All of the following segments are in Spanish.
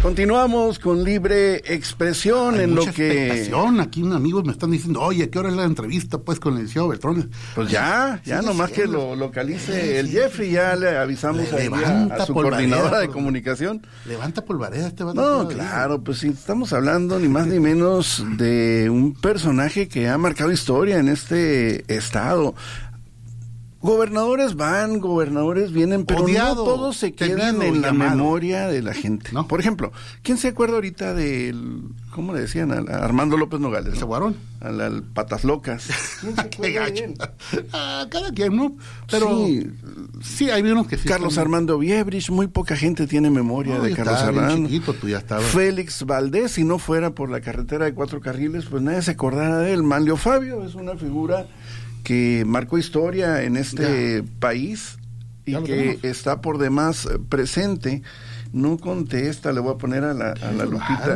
Continuamos con Libre Expresión. Hay en mucha lo que expectación. Aquí unos amigos me están diciendo, oye, ¿qué hora es la entrevista pues con el licenciado Beltrones? pues ya nomás que lo localice el Jeffrey, ya le avisamos ahí a su coordinadora de comunicación. Levanta polvareda este vato. No, claro, pues sí, estamos hablando ni más ni menos de un personaje que ha marcado historia en este estado. Gobernadores van, gobernadores vienen, pero odiado, no todos se quedan en la memoria de la gente. ¿No? Por ejemplo, ¿quién se acuerda ahorita del, cómo le decían, a Armando López Nogales? ¿Ese guarón? Al Patas Locas. ¿Quién se acuerda de él? Cada quien, ¿no? Pero sí, hay unos que sí. Carlos Armando Viebrich, muy poca gente tiene memoria de Carlos Armando. Chiquito, tú ya estabas. Félix Valdés, si no fuera por la carretera de 4 carriles, pues nadie se acordara de él. Manlio Fabio es una figura que marcó historia en este país y que está por demás presente. No contesta, le voy a poner a la Lupita.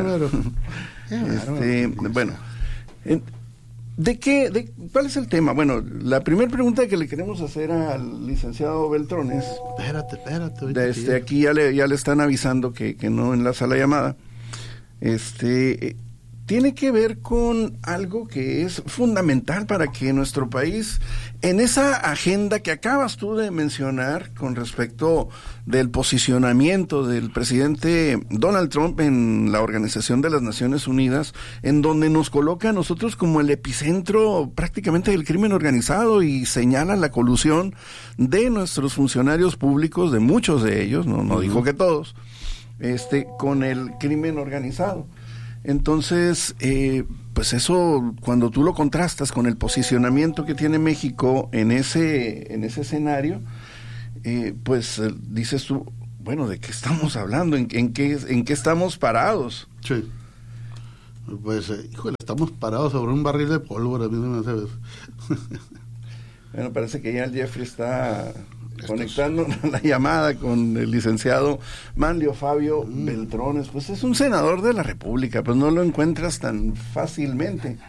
Bueno, ¿cuál es el tema? Bueno, la primera pregunta que le queremos hacer al licenciado Beltrones. Espérate. Aquí ya le están avisando que no enlaza la llamada. Tiene que ver con algo que es fundamental para que nuestro país, en esa agenda que acabas tú de mencionar con respecto del posicionamiento del presidente Donald Trump en la Organización de las Naciones Unidas, en donde nos coloca a nosotros como el epicentro prácticamente del crimen organizado y señala la colusión de nuestros funcionarios públicos, de muchos de ellos, no dijo que todos, con el crimen organizado. Entonces, pues eso, cuando tú lo contrastas con el posicionamiento que tiene México en ese escenario, pues dices tú, bueno, ¿de qué estamos hablando? ¿En qué estamos parados? Sí. Pues, híjole, estamos parados sobre un barril de pólvora. A mí no me hace eso. Bueno, parece que ya el Jeffrey está conectando la llamada con el licenciado Manlio Fabio Beltrones. Pues es un senador de la República, pues no lo encuentras tan fácilmente.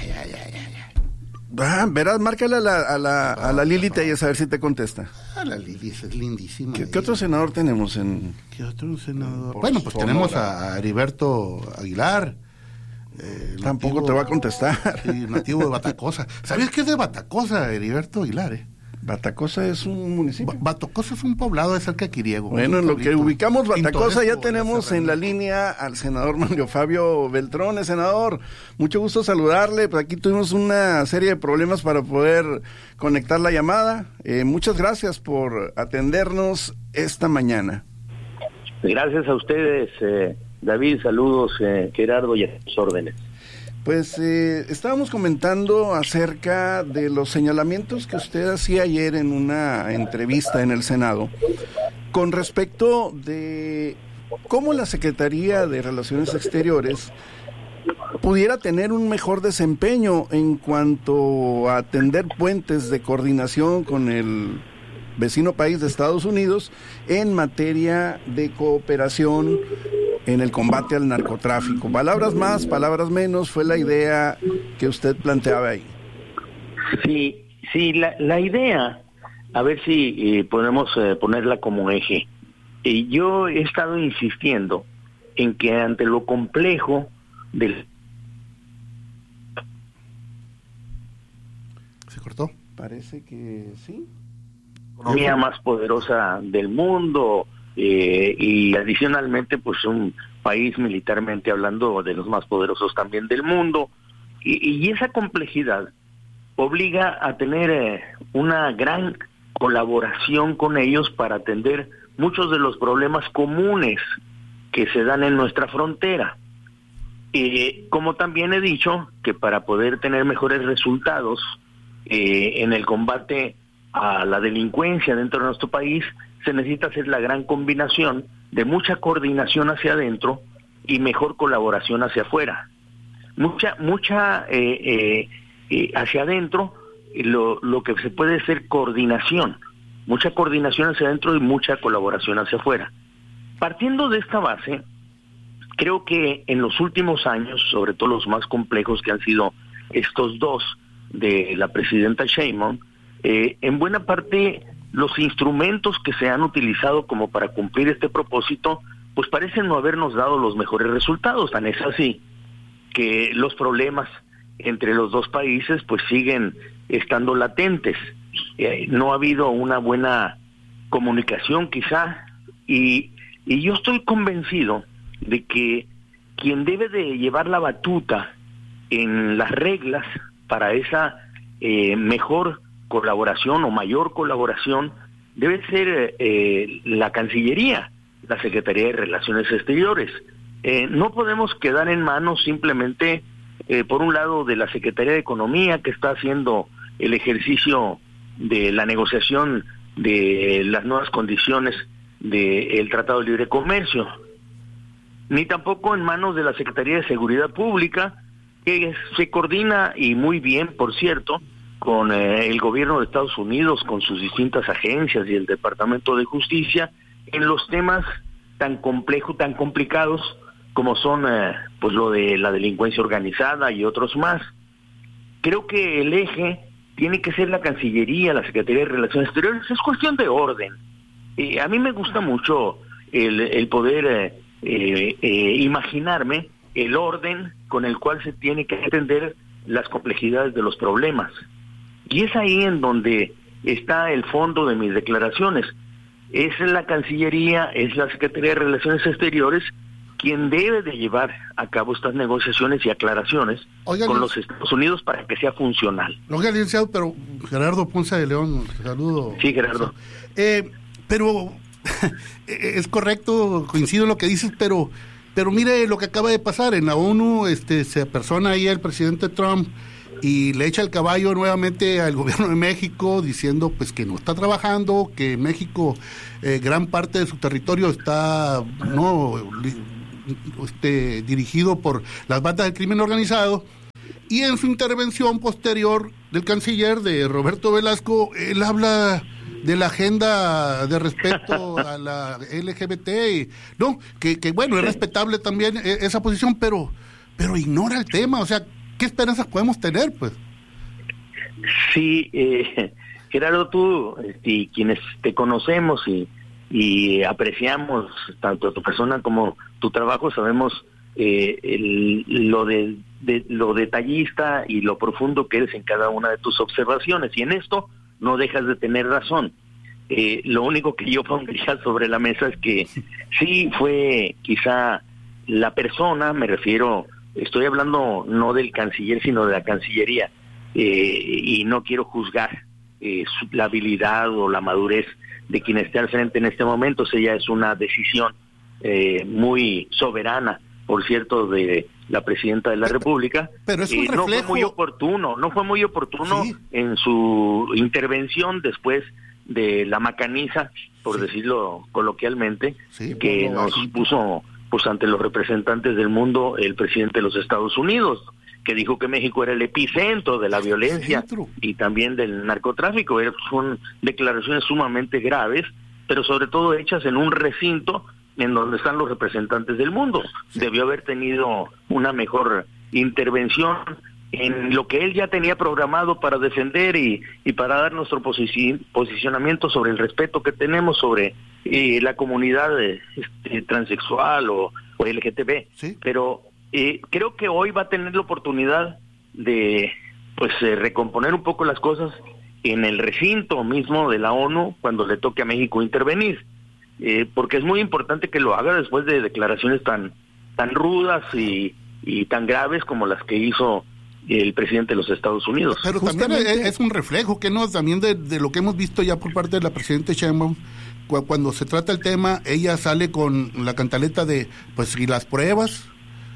Verás, márcale a la Lili Telles a ver si te contesta. La Lili es lindísima. ¿Qué otro senador tenemos en...? ¿Qué otro senador? Bueno, pues tenemos a Heriberto Aguilar. Tampoco nativo, te va a contestar. Sí, nativo de Batacosa. ¿Sabías que es de Batacosa, Heriberto Aguilar? Batacosa es un municipio. Batacosa es un poblado de cerca de Quiriego. Bueno, en lo que ubicamos Batacosa ya tenemos en la línea al senador Manlio Fabio Beltrones. Senador, mucho gusto saludarle. Pues aquí tuvimos una serie de problemas para poder conectar la llamada. Muchas gracias por atendernos esta mañana. Gracias a ustedes, David, saludos, Gerardo, y a sus órdenes. Pues estábamos comentando acerca de los señalamientos que usted hacía ayer en una entrevista en el Senado con respecto de cómo la Secretaría de Relaciones Exteriores pudiera tener un mejor desempeño en cuanto a tender puentes de coordinación con el vecino país de Estados Unidos en materia de cooperación en el combate al narcotráfico. Palabras más, palabras menos, fue la idea que usted planteaba ahí. Sí, la idea, a ver si podemos ponerla como eje. Yo he estado insistiendo en que ante lo complejo del... ¿Se cortó? Parece que sí. Economía más poderosa del mundo, y adicionalmente pues un país militarmente hablando de los más poderosos también del mundo, y esa complejidad obliga a tener una gran colaboración con ellos para atender muchos de los problemas comunes que se dan en nuestra frontera. Como también he dicho, que para poder tener mejores resultados en el combate a la delincuencia dentro de nuestro país, se necesita hacer la gran combinación de mucha coordinación hacia adentro y mejor colaboración hacia afuera. Mucha hacia adentro, lo que se puede hacer coordinación, mucha coordinación hacia adentro y mucha colaboración hacia afuera. Partiendo de esta base, creo que en los últimos años, sobre todo los más complejos que han sido estos dos de la presidenta Sheinbaum, en buena parte los instrumentos que se han utilizado como para cumplir este propósito pues parecen no habernos dado los mejores resultados. Tan es así que los problemas entre los dos países pues siguen estando latentes. No ha habido una buena comunicación quizá, y yo estoy convencido de que quien debe de llevar la batuta en las reglas para esa mejor colaboración o mayor colaboración debe ser la Cancillería, la Secretaría de Relaciones Exteriores. No podemos quedar en manos simplemente, por un lado, de la Secretaría de Economía, que está haciendo el ejercicio de la negociación de las nuevas condiciones del Tratado de Libre Comercio, ni tampoco en manos de la Secretaría de Seguridad Pública, que se coordina, y muy bien, por cierto, con el gobierno de Estados Unidos, con sus distintas agencias y el Departamento de Justicia, en los temas tan complejos, tan complicados, como son pues lo de la delincuencia organizada y otros más. Creo que el eje tiene que ser la Cancillería, la Secretaría de Relaciones Exteriores. Es cuestión de orden. A mí me gusta mucho el poder imaginarme el orden con el cual se tiene que atender las complejidades de los problemas. Y es ahí en donde está el fondo de mis declaraciones. Es la Cancillería, es la Secretaría de Relaciones Exteriores quien debe de llevar a cabo estas negociaciones y aclaraciones con los Estados Unidos para que sea funcional. Oiga, licenciado, pero Gerardo Ponce de León, saludo. Sí, Gerardo. Pero es correcto, coincido en lo que dices, pero mire lo que acaba de pasar en la ONU. Se apersona ahí el presidente Trump y le echa el caballo nuevamente al gobierno de México, diciendo pues que no está trabajando, que México gran parte de su territorio está dirigido por las bandas del crimen organizado. Y en su intervención posterior del canciller, de Roberto Velasco, él habla de la agenda de respeto a la LGBT, que bueno, es respetable también esa posición, pero ignora el tema. O sea, ¿qué esperanzas podemos tener, pues? Sí, Gerardo, tú y quienes te conocemos y apreciamos tanto tu persona como tu trabajo, sabemos lo detallista y lo profundo que eres en cada una de tus observaciones, y en esto no dejas de tener razón. Lo único que yo pondría sobre la mesa es que sí fue quizá la persona, me refiero, estoy hablando no del canciller, sino de la Cancillería, y no quiero juzgar la habilidad o la madurez de quien esté al frente en este momento. Ella es una decisión muy soberana, por cierto, de la presidenta de la República. Pero es un reflejo. No fue muy oportuno sí, en su intervención después de la macaniza, por decirlo coloquialmente, que nos puso pues ante los representantes del mundo el presidente de los Estados Unidos, que dijo que México era el epicentro de la violencia y también del narcotráfico. Son declaraciones sumamente graves, pero sobre todo hechas en un recinto en donde están los representantes del mundo. Debió haber tenido una mejor intervención en lo que él ya tenía programado para defender y para dar nuestro posicionamiento sobre el respeto que tenemos sobre la comunidad transexual o LGTB. ¿Sí? Pero creo que hoy va a tener la oportunidad de recomponer un poco las cosas en el recinto mismo de la ONU cuando le toque a México intervenir. Porque es muy importante que lo haga después de declaraciones tan rudas y tan graves como las que hizo el presidente de los Estados Unidos. Pero también es un reflejo que no también de lo que hemos visto ya por parte de la presidenta Sheinbaum. Cuando se trata el tema, ella sale con la cantaleta de pues y las pruebas,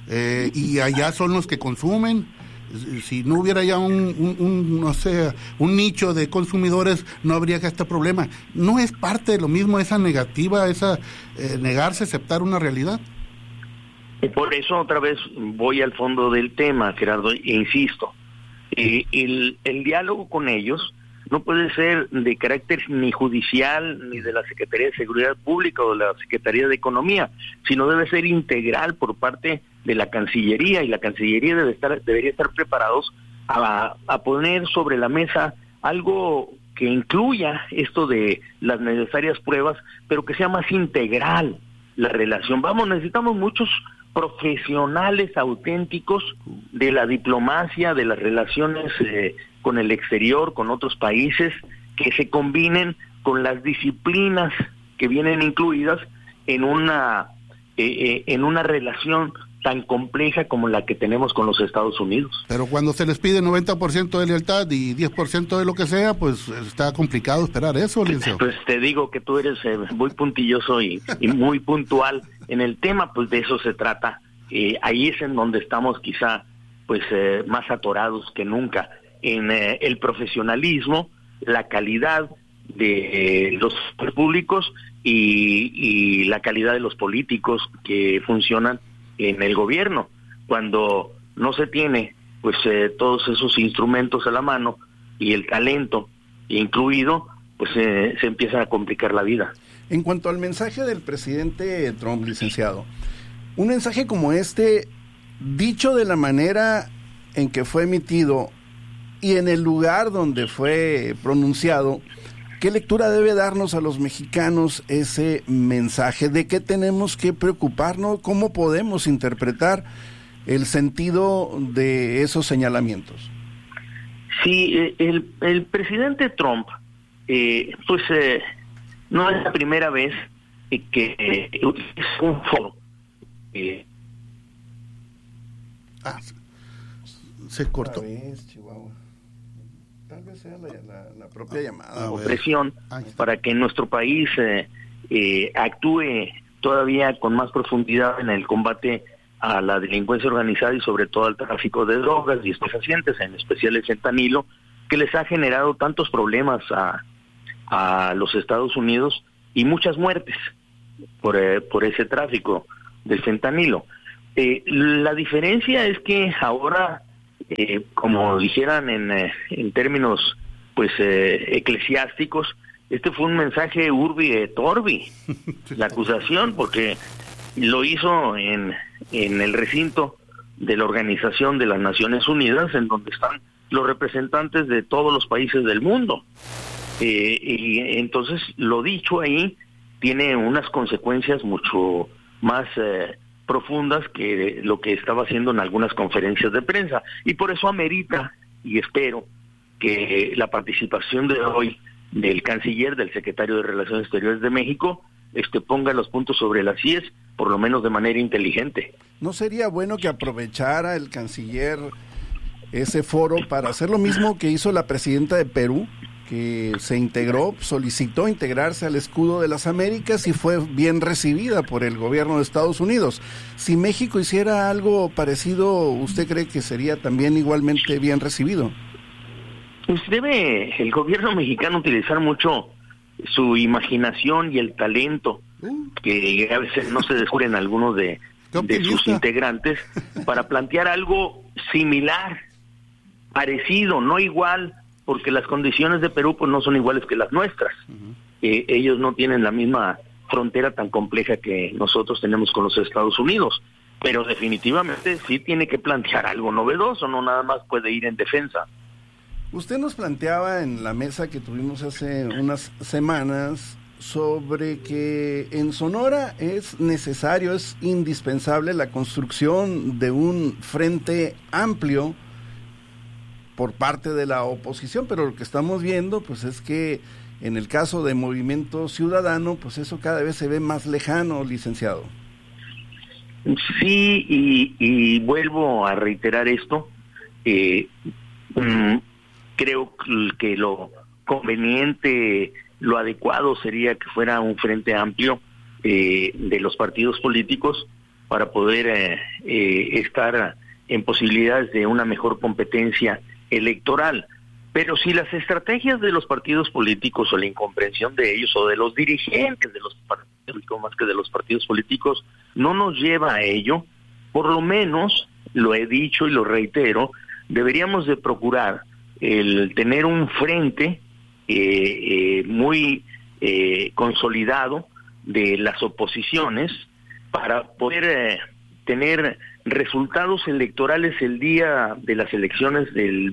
y allá son los que consumen. Si no hubiera ya un nicho de consumidores, no habría este problema. ¿No es parte de lo mismo esa negativa, esa negarse a aceptar una realidad? Por eso otra vez voy al fondo del tema, Gerardo, e insisto, el diálogo con ellos no puede ser de carácter ni judicial, ni de la Secretaría de Seguridad Pública o de la Secretaría de Economía, sino debe ser integral por parte de la Cancillería, y la Cancillería debería estar preparados a poner sobre la mesa algo que incluya esto de las necesarias pruebas, pero que sea más integral, la relación. Necesitamos muchos profesionales auténticos de la diplomacia, de las relaciones con el exterior, con otros países, que se combinen con las disciplinas que vienen incluidas en una relación tan compleja como la que tenemos con los Estados Unidos. Pero cuando se les pide 90% de lealtad y 10% de lo que sea, pues está complicado esperar eso, licenciado. Pues te digo que tú eres muy puntilloso y muy puntual en el tema, pues de eso se trata. Ahí es en donde estamos quizá pues más atorados que nunca, en el profesionalismo, la calidad de los públicos y la calidad de los políticos que funcionan en el gobierno. Cuando no se tiene pues todos esos instrumentos a la mano y el talento incluido, pues se empieza a complicar la vida. En cuanto al mensaje del presidente Trump, licenciado, un mensaje como este, dicho de la manera en que fue emitido y en el lugar donde fue pronunciado, ¿qué lectura debe darnos a los mexicanos ese mensaje? ¿De qué tenemos que preocuparnos? ¿Cómo podemos interpretar el sentido de esos señalamientos? Sí, el presidente Trump, no es la primera vez que es un foro. Se cortó. Tal vez sea la propia llamada. Presión para que nuestro país actúe todavía con más profundidad en el combate a la delincuencia organizada y sobre todo al tráfico de drogas y estupefacientes, en especial el fentanilo, que les ha generado tantos problemas a los Estados Unidos y muchas muertes por ese tráfico del fentanilo. La diferencia es que ahora, como dijeran en términos pues eclesiásticos, este fue un mensaje urbi et orbi, la acusación, porque lo hizo en el recinto de la Organización de las Naciones Unidas, en donde están los representantes de todos los países del mundo. Y entonces lo dicho ahí tiene unas consecuencias mucho más profundas que lo que estaba haciendo en algunas conferencias de prensa, y por eso amerita, y espero que la participación de hoy del canciller, del secretario de Relaciones Exteriores de México, ponga los puntos sobre las IES, por lo menos de manera inteligente. ¿No sería bueno que aprovechara el canciller ese foro para hacer lo mismo que hizo la presidenta de Perú, que se integró, solicitó integrarse al escudo de las Américas y fue bien recibida por el gobierno de Estados Unidos? Si México hiciera algo parecido, ¿usted cree que sería también igualmente bien recibido? Pues debe el gobierno mexicano utilizar mucho su imaginación y el talento que a veces no se descubren algunos de sus integrantes para plantear algo similar, parecido, no igual, porque las condiciones de Perú pues no son iguales que las nuestras. Ellos no tienen la misma frontera tan compleja que nosotros tenemos con los Estados Unidos, pero definitivamente sí tiene que plantear algo novedoso, no nada más puede ir en defensa. Usted nos planteaba en la mesa que tuvimos hace unas semanas sobre que en Sonora es necesario, es indispensable la construcción de un frente amplio por parte de la oposición, pero lo que estamos viendo pues es que en el caso de Movimiento Ciudadano, pues eso cada vez se ve más lejano, licenciado. Sí, y vuelvo a reiterar esto, creo que lo conveniente, lo adecuado sería que fuera un frente amplio de los partidos políticos para poder estar en posibilidades de una mejor competencia electoral. Pero si las estrategias de los partidos políticos o la incomprensión de ellos o de los dirigentes de los partidos políticos más que de los partidos políticos no nos lleva a ello, por lo menos, lo he dicho y lo reitero, deberíamos de procurar el tener un frente muy consolidado de las oposiciones para poder tener resultados electorales el día de las elecciones del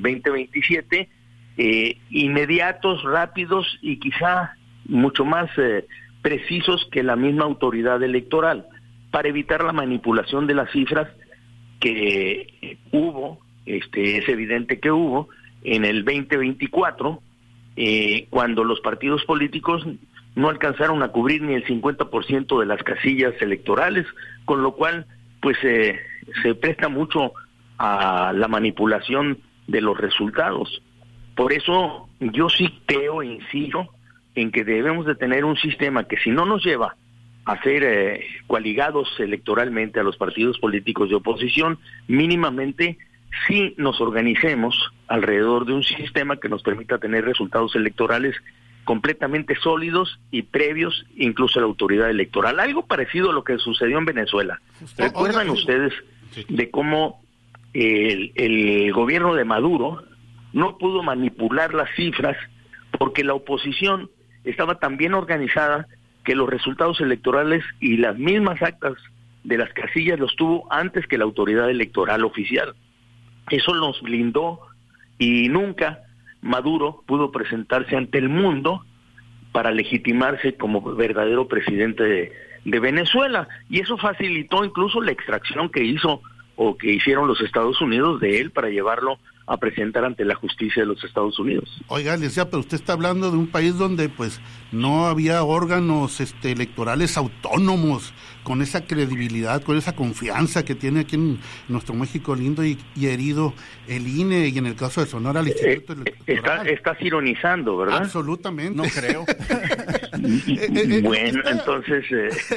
2027, inmediatos, rápidos y quizá mucho más precisos que la misma autoridad electoral, para evitar la manipulación de las cifras que hubo, es evidente que hubo, en el 2024, cuando los partidos políticos no alcanzaron a cubrir ni el 50% de las casillas electorales, con lo cual pues se presta mucho a la manipulación de los resultados. Por eso yo sí creo e insisto en que debemos de tener un sistema que, si no nos lleva a ser coaligados electoralmente a los partidos políticos de oposición, mínimamente sí nos organicemos alrededor de un sistema que nos permita tener resultados electorales completamente sólidos y previos incluso a la autoridad electoral. Algo parecido a lo que sucedió en Venezuela. ¿Recuerdan ustedes de cómo el gobierno de Maduro no pudo manipular las cifras porque la oposición estaba tan bien organizada que los resultados electorales y las mismas actas de las casillas los tuvo antes que la autoridad electoral oficial? Eso nos blindó y nunca Maduro pudo presentarse ante el mundo para legitimarse como verdadero presidente de Venezuela, y eso facilitó incluso la extracción que hizo o que hicieron los Estados Unidos de él para llevarlo a presentar ante la justicia de los Estados Unidos. Oiga, Alicia, pero usted está hablando de un país donde pues no había órganos electorales autónomos con esa credibilidad, con esa confianza que tiene aquí en nuestro México lindo y herido el INE, y en el caso de Sonora el Instituto Electoral. Estás ironizando, ¿verdad? Absolutamente. No creo. Bueno, entonces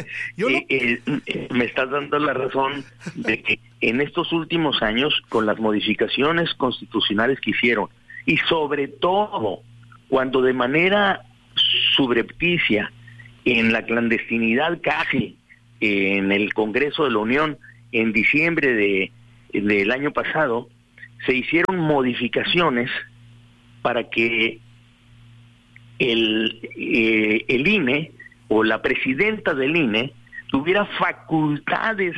me estás dando la razón de que en estos últimos años, con las modificaciones constitucionales que hicieron, y sobre todo cuando de manera subrepticia, en la clandestinidad casi, en el Congreso de la Unión, en diciembre del año pasado, se hicieron modificaciones para que el INE o la presidenta del INE tuviera facultades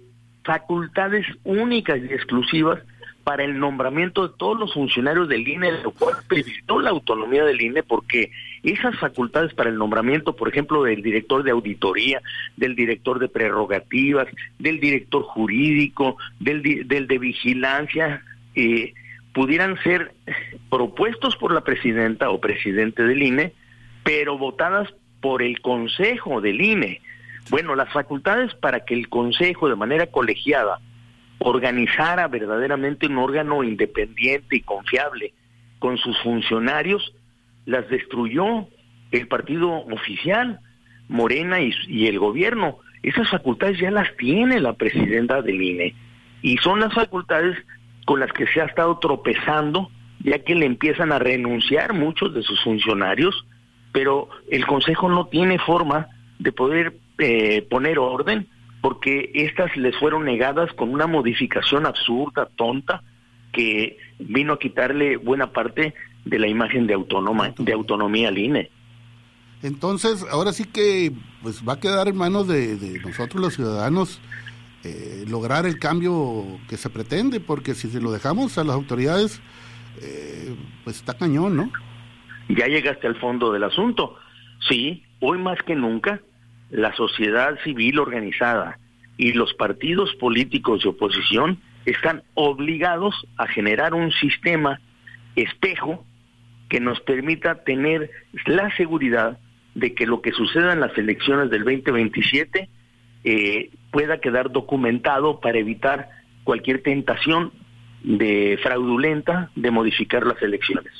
únicas y exclusivas para el nombramiento de todos los funcionarios del INE, lo cual priorizó la autonomía del INE, porque esas facultades para el nombramiento, por ejemplo, del director de auditoría, del director de prerrogativas, del director jurídico, del de vigilancia, pudieran ser propuestos por la presidenta o presidente del INE, pero votadas por el Consejo del INE. Bueno, las facultades para que el Consejo, de manera colegiada, organizara verdaderamente un órgano independiente y confiable con sus funcionarios, las destruyó el partido oficial, Morena y el gobierno. Esas facultades ya las tiene la presidenta del INE, y son las facultades con las que se ha estado tropezando, ya que le empiezan a renunciar muchos de sus funcionarios, pero el Consejo no tiene forma de poder poner orden, porque estas les fueron negadas con una modificación absurda, tonta, que vino a quitarle buena parte de la imagen de autonomía al INE. Entonces, ahora sí que pues va a quedar en manos de nosotros los ciudadanos lograr el cambio que se pretende, porque si se lo dejamos a las autoridades, pues está cañón, ¿no? Ya llegaste al fondo del asunto. Sí, hoy más que nunca, la sociedad civil organizada y los partidos políticos de oposición están obligados a generar un sistema espejo que nos permita tener la seguridad de que lo que suceda en las elecciones del 2027 pueda quedar documentado, para evitar cualquier tentación fraudulenta de modificar las elecciones.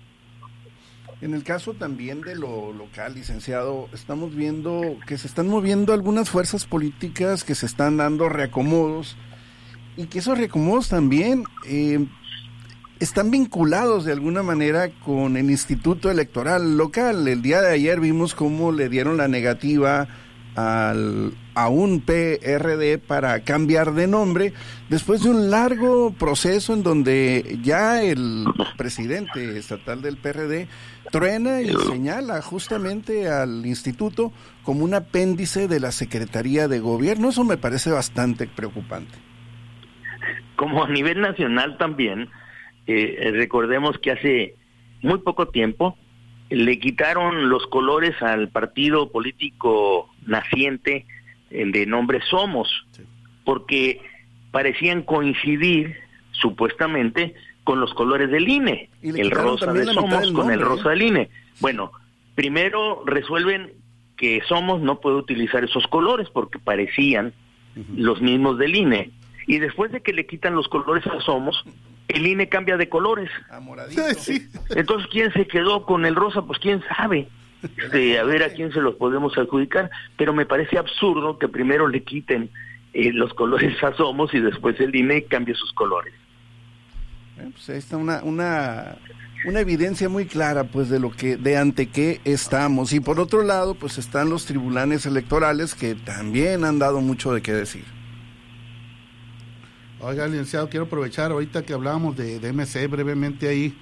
En el caso también de lo local, licenciado, estamos viendo que se están moviendo algunas fuerzas políticas, que se están dando reacomodos, y que esos reacomodos también están vinculados de alguna manera con el Instituto Electoral local. El día de ayer vimos cómo le dieron la negativa a un PRD para cambiar de nombre, después de un largo proceso en donde ya el presidente estatal del PRD truena y señala justamente al instituto como un apéndice de la Secretaría de Gobierno. Eso me parece bastante preocupante. Como a nivel nacional también, recordemos que hace muy poco tiempo le quitaron los colores al partido político naciente de nombre Somos, porque parecían coincidir supuestamente con los colores del INE, el rosa de Somos con el rosa del INE. Bueno, primero resuelven que Somos no puede utilizar esos colores porque parecían los mismos del INE, y después de que le quitan los colores a Somos, el INE cambia de colores. Sí. Entonces, ¿quién se quedó con el rosa? Pues quién sabe. A ver a quién se los podemos adjudicar, pero me parece absurdo que primero le quiten los colores a Somos y después el INE cambie sus colores. Pues ahí está una evidencia muy clara, pues, de ante qué estamos. Y por otro lado, pues están los tribunales electorales que también han dado mucho de qué decir. Oiga, licenciado, quiero aprovechar ahorita que hablábamos de MC brevemente ahí.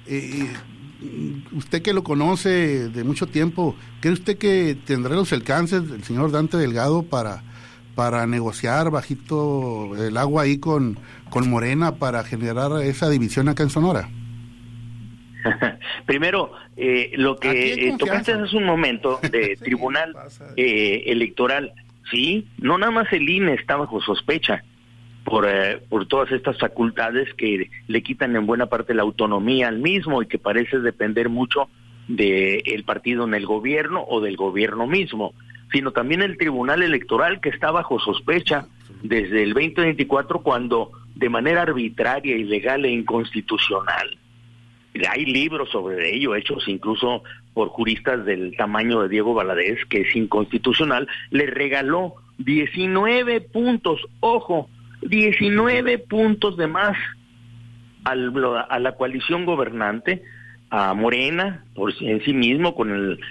Usted que lo conoce de mucho tiempo, ¿cree usted que tendrá los alcances del señor Dante Delgado para negociar bajito el agua ahí con Morena para generar esa división acá en Sonora? Primero, lo que tocaste hace un momento de sí, tribunal electoral, sí, no nada más el INE está bajo sospecha por todas estas facultades que le quitan en buena parte la autonomía al mismo y que parece depender mucho del partido en el gobierno o del gobierno mismo, sino también el tribunal electoral que está bajo sospecha desde el 2024 cuando de manera arbitraria, ilegal e inconstitucional, hay libros sobre ello hechos incluso por juristas del tamaño de Diego Valadez, que es inconstitucional, le regaló 19 puntos, ojo, 19 puntos de más a la coalición gobernante, a Morena por en sí mismo, con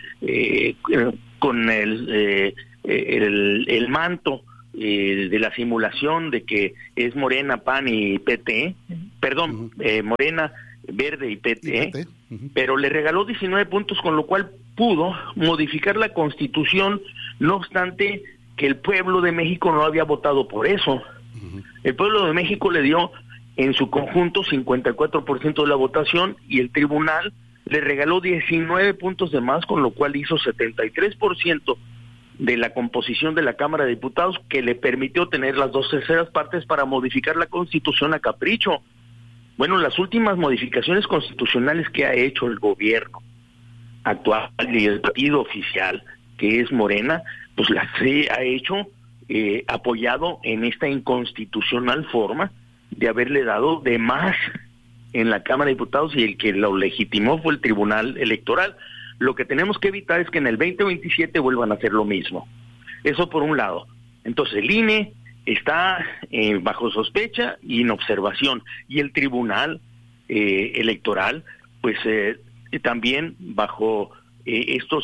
el manto de la simulación de que es Morena, PAN y PT, perdón, Morena, Verde y PT, pero le regaló 19 puntos, con lo cual pudo modificar la Constitución, no obstante que el pueblo de México no había votado por eso. El pueblo de México le dio en su conjunto 54% de la votación y el tribunal le regaló 19 puntos de más, con lo cual hizo 73% de la composición de la Cámara de Diputados, que le permitió tener las 2/3 partes para modificar la Constitución a capricho. Bueno, las últimas modificaciones constitucionales que ha hecho el gobierno actual y el partido oficial, que es Morena, pues las ha hecho apoyado en esta inconstitucional forma de haberle dado de más en la Cámara de Diputados, y el que lo legitimó fue el Tribunal Electoral. Lo que tenemos que evitar es que en el 2027 vuelvan a hacer lo mismo. Eso por un lado. Entonces el INE está bajo sospecha y en observación, y el Tribunal Electoral pues también bajo estos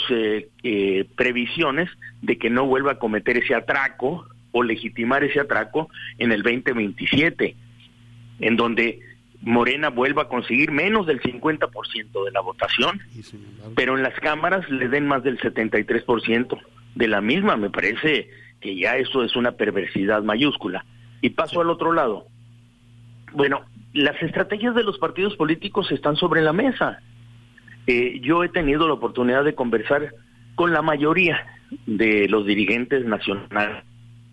previsiones de que no vuelva a cometer ese atraco o legitimar ese atraco en el 2027, en donde Morena vuelva a conseguir menos del 50% de la votación, pero en las cámaras le den más del 73% de la misma. Me parece que ya eso es una perversidad mayúscula. Y paso al otro lado. Bueno, las estrategias de los partidos políticos están sobre la mesa. Yo he tenido la oportunidad de conversar con la mayoría de los dirigentes nacionales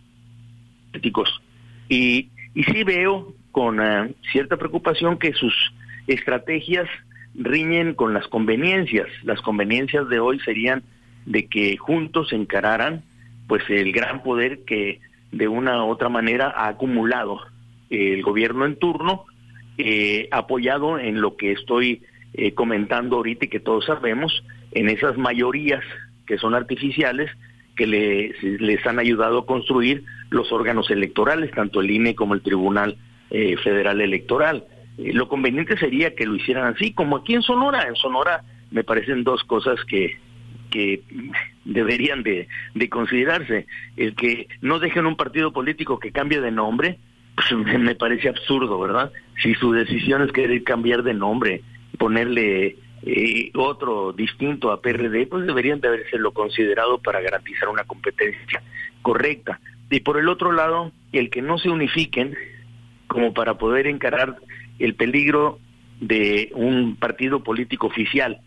políticos y sí veo con cierta preocupación que sus estrategias riñen con las conveniencias. Las conveniencias de hoy serían de que juntos encararan pues el gran poder que de una u otra manera ha acumulado el gobierno en turno, apoyado en lo que estoy comentando ahorita y que todos sabemos, en esas mayorías que son artificiales que les han ayudado a construir los órganos electorales, tanto el INE como el Tribunal Federal Electoral. Lo conveniente sería que lo hicieran así, como aquí en Sonora. En Sonora me parecen dos cosas que deberían de considerarse. El que no dejen un partido político que cambie de nombre, pues me parece absurdo, ¿verdad? Si su decisión es querer cambiar de nombre, ponerle otro distinto a PRD, pues deberían de habérselo considerado para garantizar una competencia correcta. Y por el otro lado, el que no se unifiquen como para poder encarar el peligro de un partido político oficial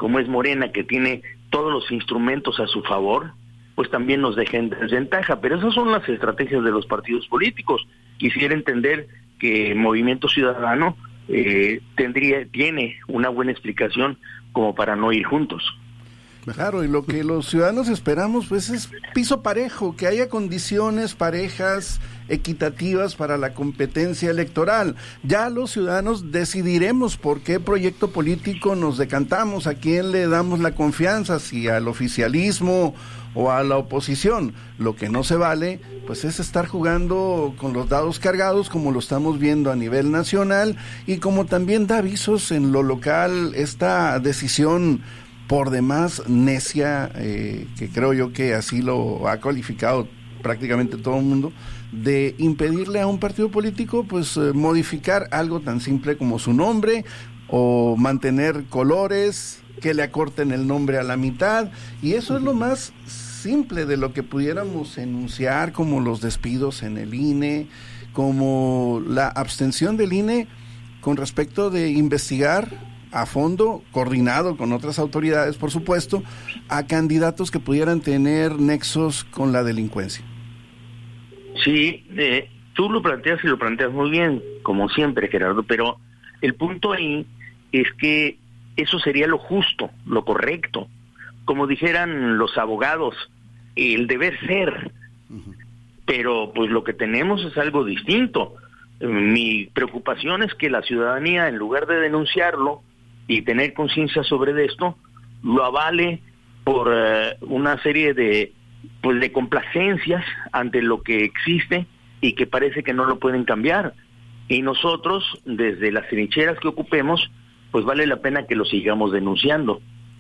como es Morena, que tiene todos los instrumentos a su favor, pues también nos deja en desventaja. Pero esas son las estrategias de los partidos políticos. Quisiera entender que Movimiento Ciudadano tiene una buena explicación como para no ir juntos. Claro, y lo que los ciudadanos esperamos pues es piso parejo, que haya condiciones parejas, equitativas para la competencia electoral. Ya los ciudadanos decidiremos por qué proyecto político nos decantamos, a quién le damos la confianza, si al oficialismo o a la oposición. Lo que no se vale pues es estar jugando con los dados cargados, como lo estamos viendo a nivel nacional, y como también da avisos en lo local esta decisión por demás necia, que creo yo que así lo ha calificado prácticamente todo el mundo, de impedirle a un partido político pues modificar algo tan simple como su nombre, o mantener colores, que le acorten el nombre a la mitad, y eso es lo más simple de lo que pudiéramos enunciar, como los despidos en el INE, como la abstención del INE con respecto de investigar a fondo, coordinado con otras autoridades, por supuesto, a candidatos que pudieran tener nexos con la delincuencia. Sí, tú lo planteas y lo planteas muy bien, como siempre, Gerardo, pero el punto ahí es que eso sería lo justo, lo correcto. Como dijeran los abogados, el deber ser. Pero pues lo que tenemos es algo distinto. Mi preocupación es que la ciudadanía, en lugar de denunciarlo y tener conciencia sobre esto, lo avale por una serie de complacencias ante lo que existe y que parece que no lo pueden cambiar. Y nosotros, desde las trincheras que ocupemos, pues vale la pena que lo sigamos denunciando.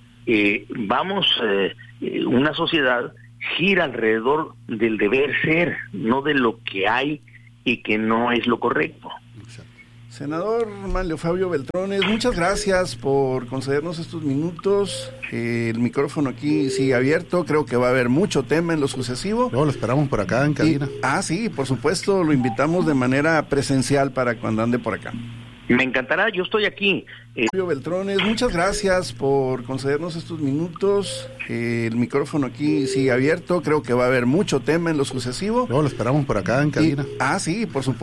Una sociedad gira alrededor del deber ser, no de lo que hay y que no es lo correcto. Senador Manlio Fabio Beltrones, muchas gracias por concedernos estos minutos. El micrófono aquí sigue abierto, creo que va a haber mucho tema en lo sucesivo. No, lo esperamos por acá en cabina. Sí, por supuesto, lo invitamos de manera presencial para cuando ande por acá. Me encantará, yo estoy aquí. Fabio Beltrones, muchas gracias por concedernos estos minutos. El micrófono aquí sigue abierto, creo que va a haber mucho tema en lo sucesivo. No, lo esperamos por acá en cabina. Sí, por supuesto.